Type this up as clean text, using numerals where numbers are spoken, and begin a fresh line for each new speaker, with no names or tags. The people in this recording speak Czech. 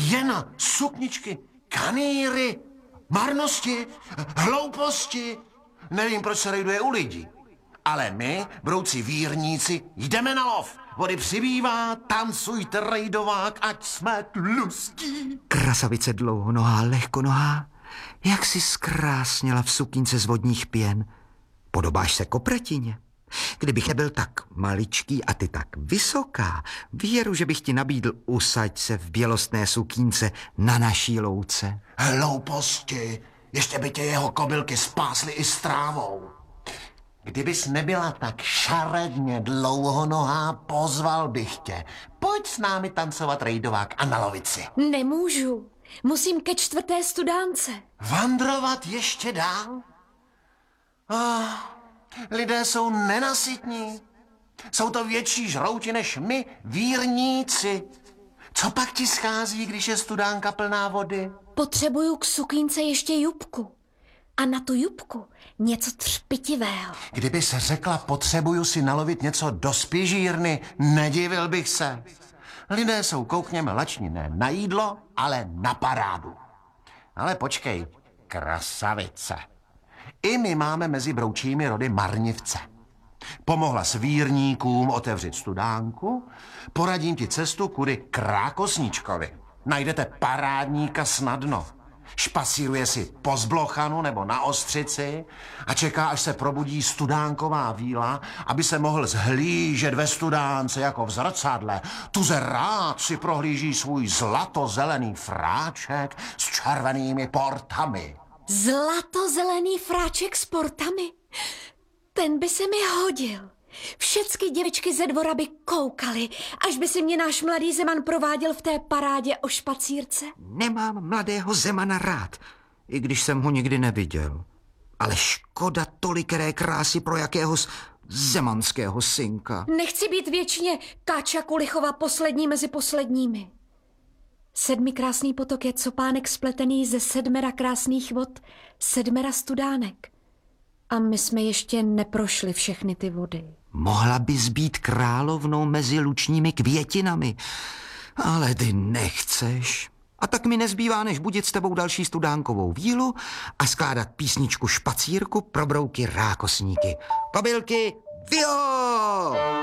jen sukničky, kanýry, marnosti, hlouposti. Nevím, proč se rejduje u lidí. Ale my, brouci vírníci, jdeme na lov. Vody přibývá, tancujte rejdovák, ať jsme tlustí.
Krasavice dlouhonohá, lehkonohá, jak si zkrásněla v sukínce z vodních pěn. Podobáš se kopretině. Kdybych nebyl tak maličký a ty tak vysoká, věru, že bych ti nabídl, usaď se v bělostné sukínce na naší louce.
Hlouposti, ještě by tě jeho kobylky spásly i s trávou. Kdybys nebyla tak šaredně dlouhonohá, pozval bych tě. Pojď s námi tancovat rejdovák a na lovici.
Nemůžu. Musím ke 4. studánce.
Vandrovat ještě dál? Lidé jsou nenasytní. Jsou to větší žrouti než my, vírníci. Co pak ti schází, když je studánka plná vody?
Potřebuju k sukínce ještě jupku. A na tu jupku něco třpitivého.
Kdybys řekla, potřebuju si nalovit něco do spižírny, nedivil bych se. Lidé jsou, koukněme, lační ne na jídlo, ale na parádu. Ale počkej, krasavice. I my máme mezi broučími rody marnivce. Pomohla svírníkům otevřít studánku, poradím ti cestu kudy k rákosníčkovi. Najdete parádníka snadno. Špasíruje si po zblochanu nebo na ostřici a čeká, až se probudí studánková víla, aby se mohl zhlížet ve studánce jako v zrcadle. Tuze rád si prohlíží svůj zlatozelený fráček s červenými portami.
Zlatozelený fráček s portami? Ten by se mi hodil. Všecky děvečky ze dvora by koukaly, až by si mě náš mladý Zeman prováděl v té parádě o špacírce.
Nemám mladého Zemana rád, i když jsem ho nikdy neviděl. Ale škoda tolikeré krásy pro jakého zemanského synka.
Nechci být věčně Káča Kulichova poslední mezi posledními. 7 krásný potok je copánek spletený ze 7 krásných vod, 7 studánek. A my jsme ještě neprošli všechny ty vody.
Mohla bys být královnou mezi lučními květinami, ale ty nechceš. A tak mi nezbývá, než budit s tebou další studánkovou vílu a skládat písničku špacírku pro brouky rákosníky. Kobylky, vio!